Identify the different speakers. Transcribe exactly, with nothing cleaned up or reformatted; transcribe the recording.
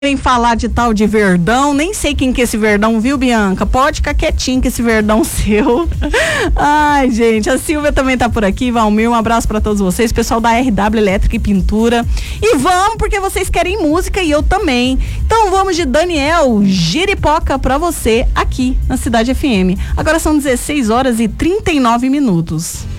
Speaker 1: Em falar de tal de Verdão, nem sei quem que é esse Verdão, viu, Bianca? Pode ficar quietinho que esse Verdão seu. Ai, gente, a Silvia também tá por aqui, Valmir, um abraço pra todos vocês, pessoal da R W Elétrica e Pintura. E vamos, porque vocês querem música e eu também. Então vamos de Daniel Giripoca pra você aqui na Cidade F M. Agora são dezesseis horas e trinta e nove minutos.